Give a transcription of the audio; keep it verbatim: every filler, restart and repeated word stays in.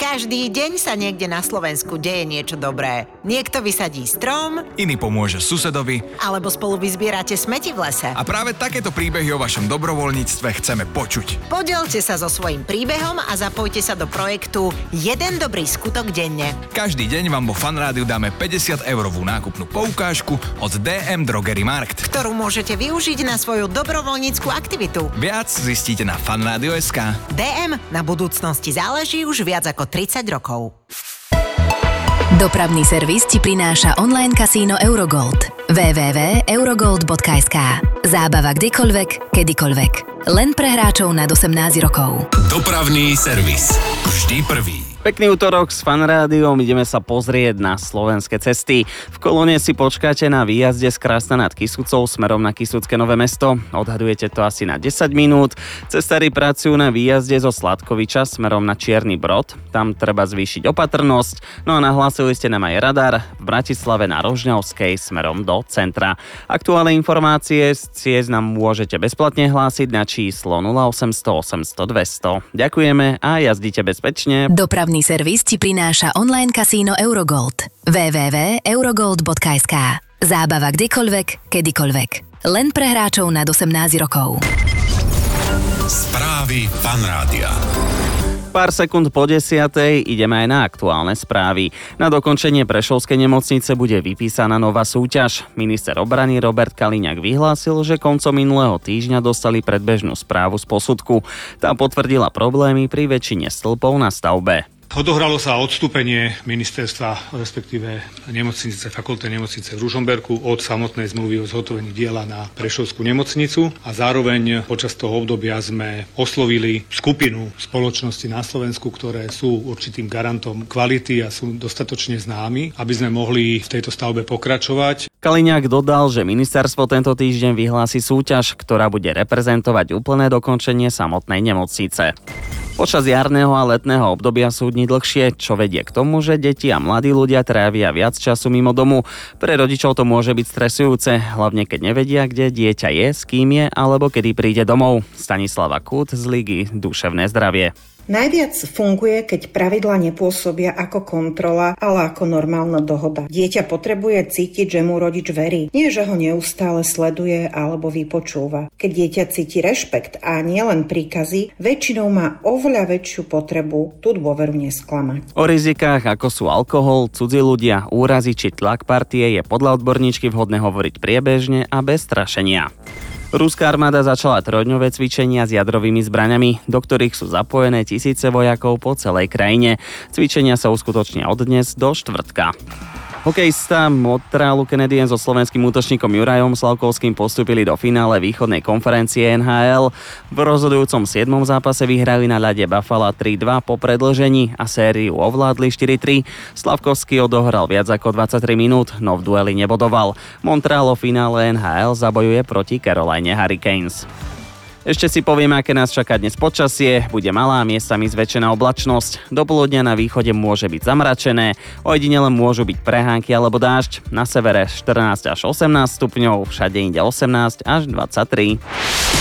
Každý deň sa niekde na Slovensku deje niečo dobré. Niekto vysadí strom, iný pomôže susedovi, alebo spolu vyzbierate smeti v lese. a práve takéto príbehy o vašom dobrovoľníctve chceme počuť. Podielte sa so svojím príbehom a zapojte sa do projektu Jeden dobrý skutok denne. Každý deň vám vo Fan Rádiu dáme päťdesiat eurovú nákupnú poukážku od dé em Drogery Markt, Ktorú môžete využiť na svoju dobrovoľnícku aktivitu. Viac zistíte na fanradio bodka es ká. dé em na budúcnosti záleží už viac ako tridsať rokov. Dopravný servis ti prináša online kasíno Eurogold. w w w bodka eurogold bodka es ká. Zábava kdekoľvek, kedykoľvek. Len pre hráčov nad osemnásť rokov. Dopravný servis. Vždy prvý. Pekný útorok s Fan Rádiom, ideme sa pozrieť na slovenské cesty. V kolóne si počkáte na výjazde z Krásna nad Kysucou smerom na Kysucké Nové Mesto. Odhadujete to asi na desať minút. Cestári pracujú na výjazde zo Sladkoviča smerom na Čierny Brod. Tam treba zvýšiť opatrnosť. No a nahlásili ste nám aj radar v Bratislave na Rožňavskej smerom do centra. Aktuálne informácie z ciest nám môžete bezplatne hlásiť na číslo nula osemsto osemsto dvesto. Ďakujeme a jazdite bezpečne. Dopravný servis ti prináša online kasíno Eurogold. w w w bodka eurogold bodka es ká. Zábava kdekoľvek, kedykoľvek. Len pre hráčov nad osemnásť rokov. Správy Fan Rádia. Pár sekúnd po desiatej ideme aj na aktuálne správy. Na dokončenie Prešovskej nemocnice bude vypísaná nová súťaž. Minister obrany Robert Kaliňák vyhlásil, že koncom minulého týždňa dostali predbežnú správu z posudku. Tá potvrdila problémy pri väčšine stĺpov na stavbe. Odohralo sa odstúpenie ministerstva, respektíve nemocnice, fakultnej nemocnice v Ružomberku od samotnej zmluvy o zhotovení diela na Prešovskú nemocnicu a zároveň počas toho obdobia sme oslovili skupinu spoločností na Slovensku, ktoré sú určitým garantom kvality a sú dostatočne známi, aby sme mohli v tejto stavbe pokračovať. Kaliňák dodal, že ministerstvo tento týždeň vyhlási súťaž, ktorá bude reprezentovať úplné dokončenie samotnej nemocnice. Počas jarného a letného obdobia sú dni dlhšie, čo vedie k tomu, že deti a mladí ľudia trávia viac času mimo domu. Pre rodičov to môže byť stresujúce, hlavne keď nevedia, kde dieťa je, s kým je alebo kedy príde domov. Stanislava Kút z Ligy Duševné zdravie. Najviac funguje, keď pravidlá nepôsobia ako kontrola, ale ako normálna dohoda. Dieťa potrebuje cítiť, že mu rodič verí, nie že ho neustále sleduje alebo vypočúva. Keď dieťa cíti rešpekt a nielen príkazy, väčšinou má oveľa väčšiu potrebu tú dôveru nesklamať. O rizikách, ako sú alkohol, cudzí ľudia, úrazy či tlak partie, je podľa odborníčky vhodné hovoriť priebežne a bez strašenia. Ruská armáda začala trojdňové cvičenia s jadrovými zbraňami, do ktorých sú zapojené tisíce vojakov po celej krajine. Cvičenia sa uskutočnia od dnes do štvrtka. Hokejista Montrealu Canadiens so slovenským útočníkom Jurajom Slavkovským postúpili do finále východnej konferencie en há el. V rozhodujúcom siedmom zápase vyhrali na ľade Buffalo tri dva po predĺžení a sériu ovládli štyri tri. Slavkovský odohral viac ako dvadsaťtri minút, no v dueli nebodoval. Montreal o finále en há el zabojuje proti Caroline Hurricanes. Ešte si povieme, aké nás čaká dnes počasie. Bude malá, miestami zväčšená oblačnosť. Do poludnia na východe môže byť zamračené. Ojedinele môžu byť prehánky alebo dážď. Na severe štrnásť až osemnásť stupňov, všade inde osemnásť až dvadsaťtri.